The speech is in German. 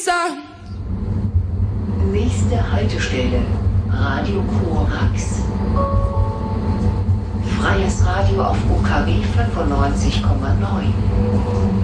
Ibiza. Nächste Haltestelle, Radio Korax. Freies Radio auf UKW 95,9.